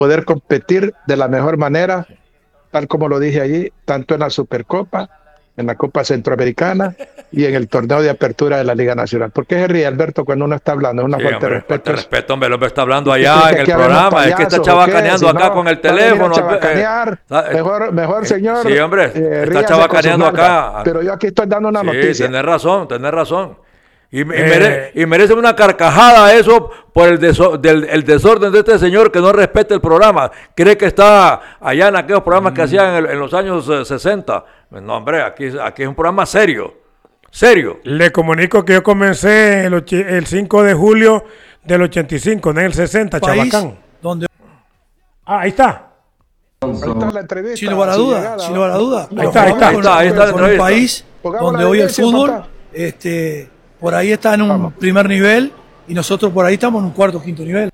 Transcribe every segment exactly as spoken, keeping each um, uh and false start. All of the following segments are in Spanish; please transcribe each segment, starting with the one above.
poder competir de la mejor manera, tal como lo dije allí, tanto en la Supercopa, en la Copa Centroamericana y en el torneo de apertura de la Liga Nacional. ¿Por qué se ríe, Alberto, cuando uno está hablando? Es una Sí, falta hombre, de respeto. Falta de respeto, hombre, el hombre está hablando ¿Usted allá cree en que el aquí habemos programa, es que está payasos o qué? chabacaneando Si acá no, con el va a venir a teléfono. chabacanear. eh, Mejor, mejor, eh, señor, Sí, hombre, eh, está ríase con sus chabacaneando nalgas. acá. Pero yo aquí estoy dando una Sí, noticia. tenés razón, tenés razón. Y, y, Eh. mere, y merece una carcajada eso por el, deso, del, el desorden de este señor que no respeta el programa. Cree que está allá en aquellos programas mm. que hacían en, en los años eh, sesenta. No, hombre, aquí, aquí es un programa serio. Serio. Le comunico que yo comencé el, el cinco de julio del ochenta y cinco, no en el sesenta, Chabacán. Donde... Ah, ahí está. Ahí está la entrevista. Sin lugar a duda, sin lugar a duda. Ahí está, ahí está. Ahí está, ahí está la con un país donde hoy el fútbol, este, por ahí está en un Vamos. primer nivel y nosotros por ahí estamos en un cuarto o quinto nivel.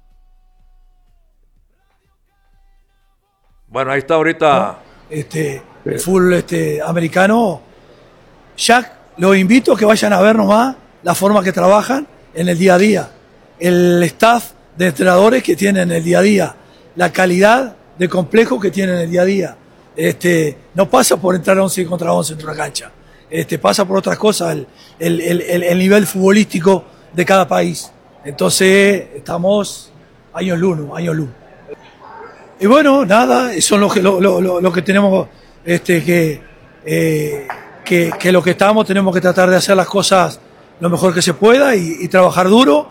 Bueno, ahí está ahorita. ¿No? Este, el fútbol este, americano. Jack, los invito a que vayan a ver nomás la forma que trabajan en el día a día, el staff de entrenadores que tienen en el día a día, la calidad de complejo que tienen en el día a día. Este, no pasa por entrar once contra once en una cancha, este, pasa por otras cosas, el, el, el, el nivel futbolístico de cada país. Entonces, estamos años luz, años luz. Y bueno, nada, eso es lo que, lo, lo, lo que tenemos este, que... Eh, Que, que lo que estamos tenemos que tratar de hacer las cosas lo mejor que se pueda y, y trabajar duro.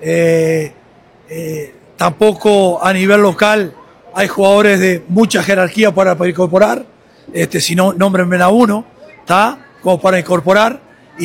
Eh, eh, tampoco a nivel local hay jugadores de mucha jerarquía para, para incorporar. Este, si no, nómbrenme a uno, ¿está? Como para incorporar.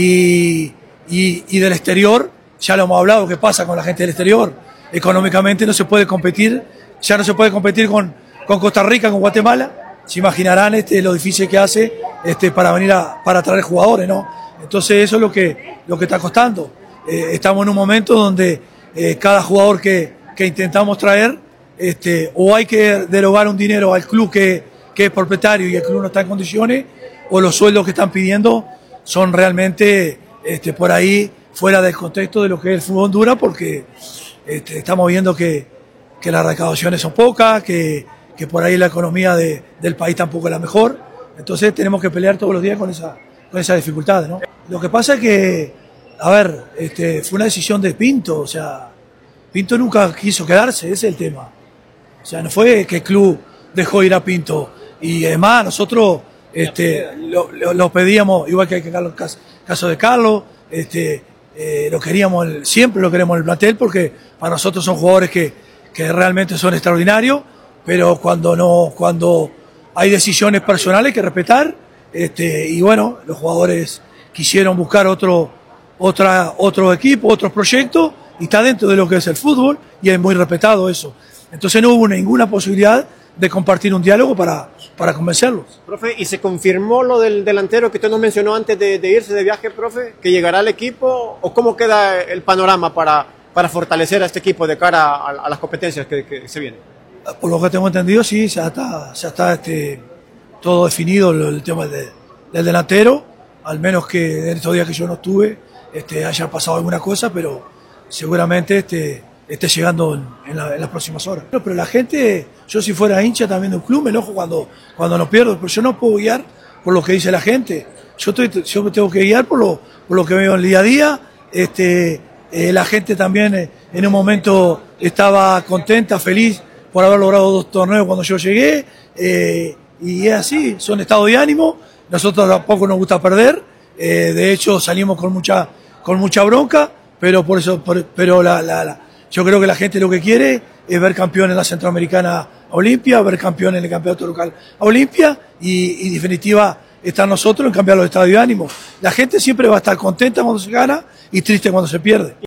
Y, y, y del exterior, ya lo hemos hablado, ¿qué pasa con la gente del exterior? Económicamente no se puede competir, ya no se puede competir con, con Costa Rica, con Guatemala. Se imaginarán este, lo difícil que hace este, para venir a para traer jugadores, ¿no? Entonces eso es lo que, lo que está costando. Eh, estamos en un momento donde eh, cada jugador que, que intentamos traer, este, o hay que derogar un dinero al club que, que es propietario y el club no está en condiciones, o los sueldos que están pidiendo son realmente este, por ahí fuera del contexto de lo que es el fútbol Honduras, porque este, estamos viendo que, que las recaudaciones son pocas, que que por ahí la economía de, del país tampoco es la mejor, entonces tenemos que pelear todos los días con esa, con esas dificultades, ¿no? Lo que pasa es que, a ver, este, fue una decisión de Pinto, o sea, Pinto nunca quiso quedarse, ese es el tema, o sea, no fue que el club dejó ir a Pinto, y además nosotros este, lo, lo, lo pedíamos, igual que el caso, caso de Carlos, este, eh, lo queríamos, siempre lo queremos en el plantel, porque para nosotros son jugadores que, que realmente son extraordinarios, pero cuando no, cuando hay decisiones personales que respetar, este, y bueno, los jugadores quisieron buscar otro, otra, otro equipo, otros proyectos, y está dentro de lo que es el fútbol, y es muy respetado eso. Entonces no hubo ninguna posibilidad de compartir un diálogo para, para convencerlos. Profe, ¿y se confirmó lo del delantero que usted nos mencionó antes de, de irse de viaje, profe? ¿Que llegará al equipo? ¿O cómo queda el panorama para, para fortalecer a este equipo de cara a, a las competencias que, que se vienen? Por lo que tengo entendido, sí, ya está, ya está este, todo definido el, el tema de, del delantero, al menos que en estos días que yo no estuve este, haya pasado alguna cosa, pero seguramente este, esté llegando en, en, la, en las próximas horas. Pero, pero la gente, yo si fuera hincha también de un club, me enojo cuando, cuando no pierdo, pero yo no puedo guiar por lo que dice la gente, yo, estoy, yo me tengo que guiar por lo, por lo que veo en el día a día. Este, eh, la gente también eh, en un momento estaba contenta, feliz, por haber logrado dos torneos cuando yo llegué, eh, y es así, son estados de ánimo, nosotros tampoco nos gusta perder, eh, de hecho salimos con mucha, con mucha bronca, pero por eso, por, pero la, la, la, yo creo que la gente lo que quiere es ver campeón en la Centroamericana a Olimpia, ver campeón en el campeonato local a Olimpia, y, y en definitiva está nosotros en cambiar los estados de ánimo. La gente siempre va a estar contenta cuando se gana y triste cuando se pierde.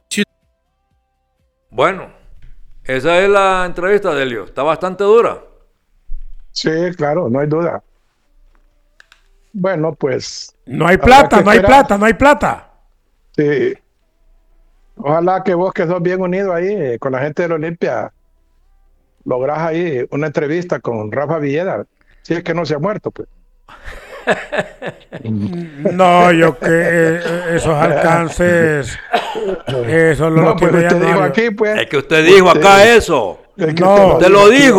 Bueno. Esa es la entrevista de Elio. Está bastante dura. Sí, claro, no hay duda. Bueno, pues... No hay plata, no hay plata, no hay plata. Sí. Ojalá que vos, que sos bien unido ahí eh, con la gente del Olimpia, lográs ahí una entrevista con Rafa Villeda. Si es que no se ha muerto, pues. No, yo que eh, esos alcances, eso lo, No, lo pues tiene ya usted dijo Mario. aquí, pues. Es que usted dijo Usted- acá eso. es que No, usted Usted lo dijo.